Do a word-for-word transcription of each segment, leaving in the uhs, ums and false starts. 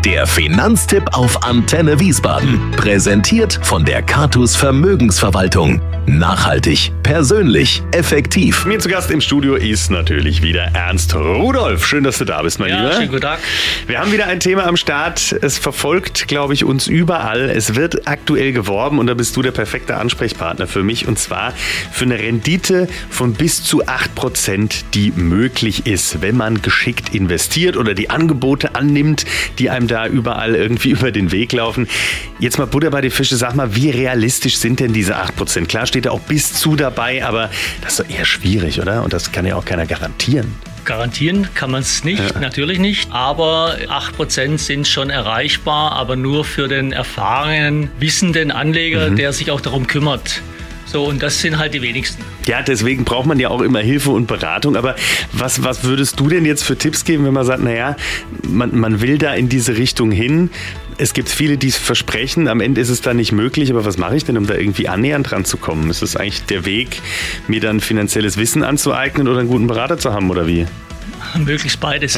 Der Finanztipp auf Antenne Wiesbaden. Präsentiert von der Catus Vermögensverwaltung. Nachhaltig, persönlich, effektiv. Mir zu Gast im Studio ist natürlich wieder Ernst Rudolph. Schön, dass du da bist, mein ja, Lieber. Schönen guten Tag. Wir haben wieder ein Thema am Start. Es verfolgt, glaube ich, uns überall. Es wird aktuell geworben und da bist du der perfekte Ansprechpartner für mich. Und zwar für eine Rendite von bis zu acht Prozent, die möglich ist, wenn man geschickt investiert oder die Angebote annimmt, die einem da überall irgendwie über den Weg laufen. Jetzt mal Butter bei die Fische. Sag mal, wie realistisch sind denn diese acht Prozent? Klar steht da auch bis zu dabei, aber das ist doch eher schwierig, oder? Und das kann ja auch keiner garantieren. Garantieren kann man es nicht, ja. Natürlich nicht. Aber acht Prozent sind schon erreichbar, aber nur für den erfahrenen, wissenden Anleger, mhm. der sich auch darum kümmert. So, und das sind halt die wenigsten. Ja, deswegen braucht man ja auch immer Hilfe und Beratung. Aber was, was würdest du denn jetzt für Tipps geben, wenn man sagt, naja, man, man will da in diese Richtung hin. Es gibt viele, die es versprechen, am Ende ist es dann nicht möglich. Aber was mache ich denn, um da irgendwie annähernd dran zu kommen? Ist das eigentlich der Weg, mir dann finanzielles Wissen anzueignen oder einen guten Berater zu haben, oder wie? Möglichst beides.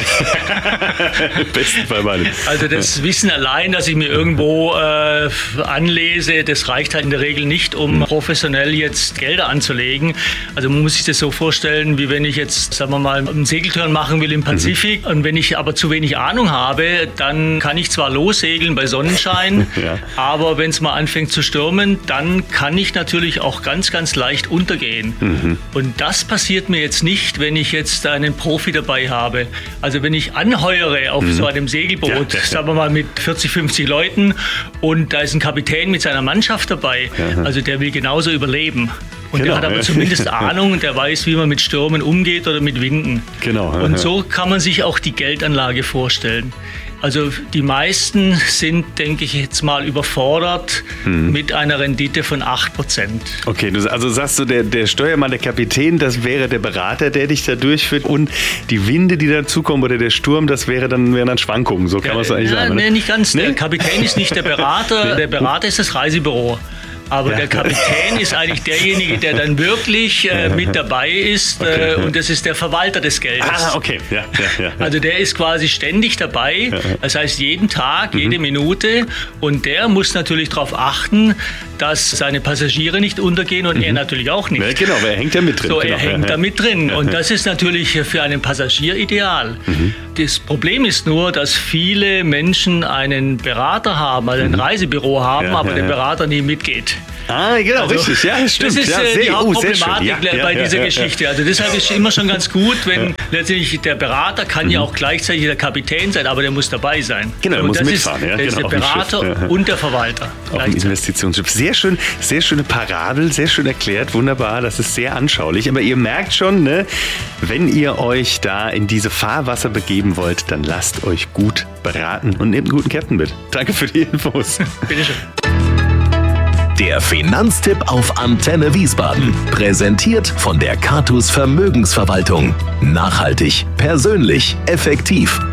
Im besten Fall beides. Also das Wissen allein, dass ich mir irgendwo äh, anlese, das reicht halt in der Regel nicht, um mhm. professionell jetzt Gelder anzulegen. Also man muss sich das so vorstellen, wie wenn ich jetzt, sagen wir mal, einen Segeltörn machen will im Pazifik. Mhm. Und wenn ich aber zu wenig Ahnung habe, dann kann ich zwar lossegeln bei Sonnenschein, ja. aber wenn es mal anfängt zu stürmen, dann kann ich natürlich auch ganz, ganz leicht untergehen. Mhm. Und das passiert mir jetzt nicht, wenn ich jetzt einen Profi dabei habe. Also wenn ich anheuere auf mhm. so einem Segelboot, ja, ja, ja. sagen wir mal mit vierzig, fünfzig Leuten und da ist ein Kapitän mit seiner Mannschaft dabei, ja. also der will genauso überleben. Und genau, der hat aber ja. zumindest Ahnung und der weiß, wie man mit Stürmen umgeht oder mit Winden. Genau. Und so kann man sich auch die Geldanlage vorstellen. Also die meisten sind, denke ich jetzt mal, überfordert hm. mit einer Rendite von acht Prozent. Okay, du, also sagst du, der, der Steuermann, der Kapitän, das wäre der Berater, der dich da durchführt und die Winde, die dazukommen oder der Sturm, das wäre dann, wären dann Schwankungen, so kann ja, man es eigentlich ja, sagen. Nee, nicht ganz. Nee? Der Kapitän ist nicht der Berater, der Berater ist das Reisebüro. Aber ja. der Kapitän ist eigentlich derjenige, der dann wirklich äh, mit dabei ist äh, okay. und das ist der Verwalter des Geldes. Ah, okay. Ja, ja, ja. Also der ist quasi ständig dabei, das heißt jeden Tag, jede mhm. Minute und der muss natürlich darauf achten, dass seine Passagiere nicht untergehen und mhm. er natürlich auch nicht. Ja, genau, er hängt ja mit drin. So, genau. er hängt da mit drin und das ist natürlich für einen Passagier ideal. Mhm. Das Problem ist nur, dass viele Menschen einen Berater haben, also ein mhm. Reisebüro haben, ja, aber ja, der Berater nie mitgeht. Ah, genau, also, richtig, ja, stimmt. Das ist ja, äh, die sehr, Hauptproblematik oh, ja, bei ja, dieser ja, Geschichte. Also deshalb ist es immer schon ganz gut, wenn ja. letztlich der Berater kann mhm. ja auch gleichzeitig der Kapitän sein, aber der muss dabei sein. Genau, er muss das mitfahren. Ist, ja, das genau, ist der Berater ja. und der Verwalter. Auch ein Investitionsschiff. Sehr schön, sehr schöne Parabel, sehr schön erklärt, wunderbar, das ist sehr anschaulich. Aber ihr merkt schon, ne, wenn ihr euch da in diese Fahrwasser begeben wollt, dann lasst euch gut beraten und nehmt einen guten Captain mit. Danke für die Infos. Bitteschön. Der Finanztipp auf Antenne Wiesbaden. Präsentiert von der Catus Vermögensverwaltung. Nachhaltig, persönlich, effektiv.